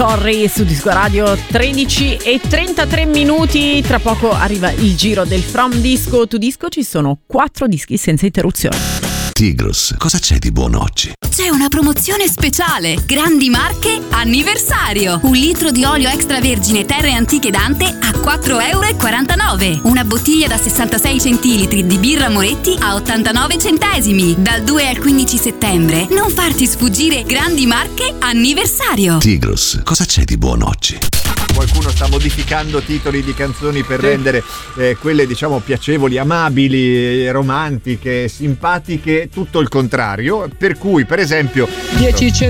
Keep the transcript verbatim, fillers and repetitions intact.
Sorry su Disco Radio, tredici e trentatré minuti. Tra poco arriva il giro del From Disco to Disco. Ci sono quattro dischi senza interruzione. Tigros, cosa c'è di buono oggi? C'è una promozione speciale. Grandi Marche anniversario. Un litro di olio extravergine Terre Antiche Dante a quattro virgola quarantanove euro. Una bottiglia da sessantasei centilitri di birra Moretti a ottantanove centesimi. Dal due al quindici settembre. Non farti sfuggire Grandi Marche anniversario. Tigros, cosa c'è di buono oggi? Qualcuno sta modificando titoli di canzoni per sì. rendere eh, quelle diciamo piacevoli, amabili, romantiche, simpatiche, tutto il contrario. Per cui, per esempio, dieci